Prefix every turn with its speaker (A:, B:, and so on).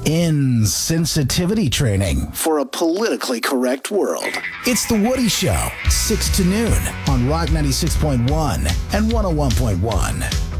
A: insensitivity training for a politically correct world. It's The Woody Show, 6 to noon on Rock 96.1 and 101.1.